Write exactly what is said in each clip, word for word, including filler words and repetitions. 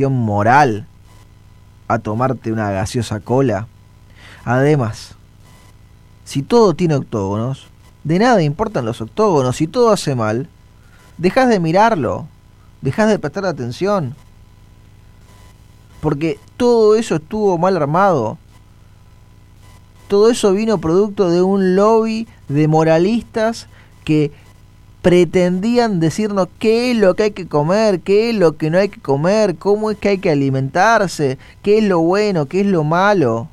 cuestión moral a tomarte una gaseosa cola. Además, si todo tiene octógonos, de nada importan los octógonos. Si todo hace mal, dejás de mirarlo, dejás de prestar atención, porque todo eso estuvo mal armado. Todo eso vino producto de un lobby de moralistas que pretendían decirnos qué es lo que hay que comer, qué es lo que no hay que comer, cómo es que hay que alimentarse, qué es lo bueno, qué es lo malo.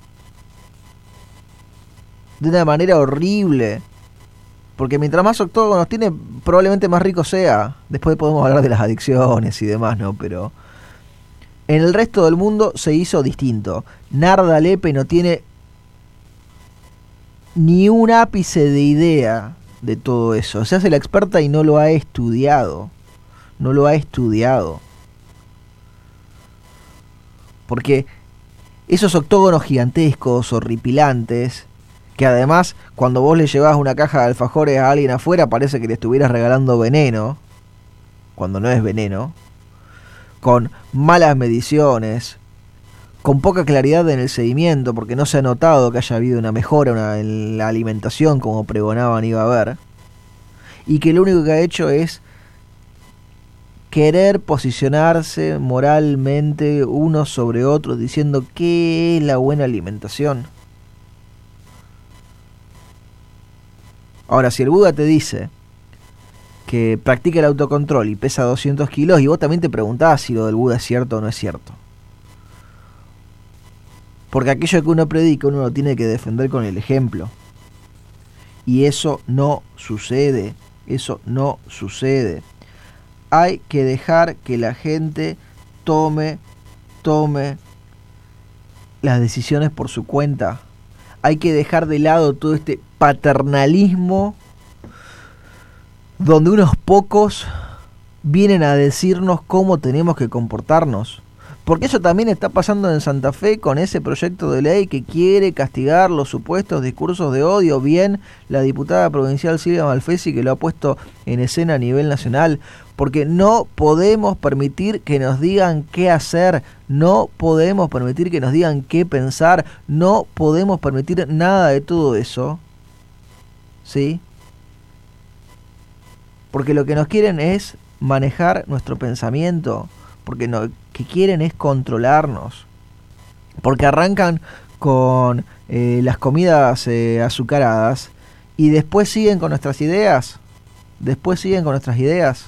De una manera horrible. Porque mientras más octógonos tiene, probablemente más rico sea. Después podemos hablar de las adicciones y demás, ¿no? Pero en el resto del mundo se hizo distinto. Narda Lepe no tiene ni un ápice de idea de todo eso. Se hace la experta y no lo ha estudiado. No lo ha estudiado. Porque esos octógonos gigantescos, horripilantes, que además cuando vos le llevás una caja de alfajores a alguien afuera parece que le estuvieras regalando veneno, cuando no es veneno, con malas mediciones, con poca claridad en el seguimiento, porque no se ha notado que haya habido una mejora una, en la alimentación como pregonaban iba a haber, y que lo único que ha hecho es querer posicionarse moralmente unos sobre otros diciendo qué es la buena alimentación. Ahora, si el Buda te dice que practica el autocontrol y pesa doscientos kilos, y vos también te preguntás si lo del Buda es cierto o no es cierto. Porque aquello que uno predica, uno lo tiene que defender con el ejemplo. Y eso no sucede. Eso no sucede. Hay que dejar que la gente tome, tome las decisiones por su cuenta. Hay que dejar de lado todo este paternalismo donde unos pocos vienen a decirnos cómo tenemos que comportarnos. Porque eso también está pasando en Santa Fe con ese proyecto de ley que quiere castigar los supuestos discursos de odio. Bien, la diputada provincial Silvia Malfesi, que lo ha puesto en escena a nivel nacional. Porque no podemos permitir que nos digan qué hacer, no podemos permitir que nos digan qué pensar, no podemos permitir nada de todo eso. ¿Sí? Porque lo que nos quieren es manejar nuestro pensamiento. Porque lo que quieren es controlarnos. Porque arrancan con eh, las comidas eh, azucaradas y después siguen con nuestras ideas. Después siguen con nuestras ideas.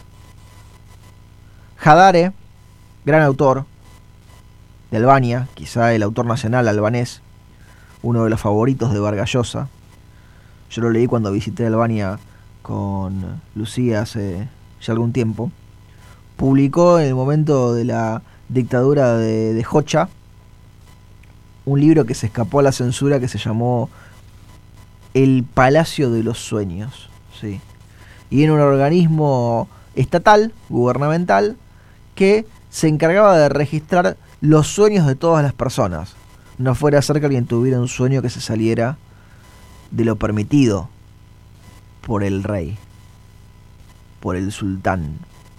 Jadare, gran autor de Albania, quizá el autor nacional albanés, uno de los favoritos de Vargas Llosa. Yo lo leí cuando visité Albania con Lucía hace ya algún tiempo. Publicó en el momento de la dictadura de, de Hoxha un libro que se escapó a la censura que se llamó El Palacio de los Sueños, ¿sí? Y era un organismo estatal, gubernamental, que se encargaba de registrar los sueños de todas las personas. No fuera a ser que alguien tuviera un sueño que se saliera de lo permitido por el rey, por el sultán.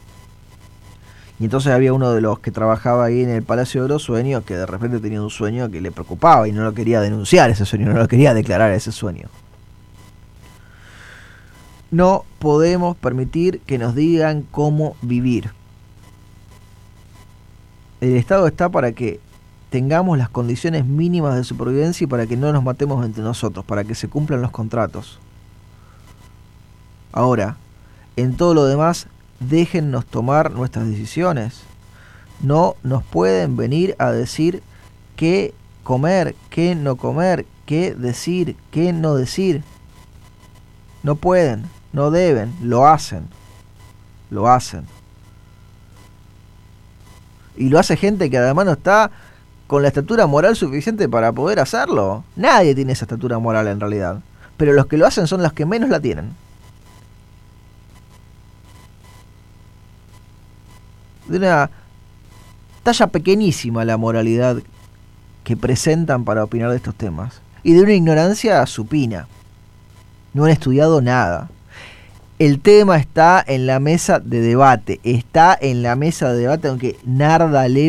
Y entonces había uno de los que trabajaba ahí en el Palacio de los Sueños que de repente tenía un sueño que le preocupaba y no lo quería denunciar ese sueño, no lo quería declarar ese sueño. No podemos permitir que nos digan cómo vivir. El Estado está para que tengamos las condiciones mínimas de supervivencia y para que no nos matemos entre nosotros, para que se cumplan los contratos. Ahora, en todo lo demás, déjennos tomar nuestras decisiones. No nos pueden venir a decir qué comer, qué no comer, qué decir, qué no decir. No pueden, no deben, lo hacen. Lo hacen. Y lo hace gente que además no está con la estatura moral suficiente para poder hacerlo. Nadie tiene esa estatura moral en realidad. Pero los que lo hacen son los que menos la tienen. De una talla pequeñísima la moralidad que presentan para opinar de estos temas. Y de una ignorancia supina. No han estudiado nada. El tema está en la mesa de debate. Está en la mesa de debate, aunque Narda Lepe